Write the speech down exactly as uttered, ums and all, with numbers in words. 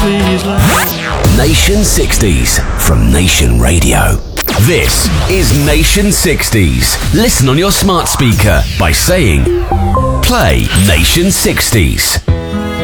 please love. Nation sixties from Nation Radio. This is Nation sixties. Listen on your smart speaker by saying, play Nation sixties.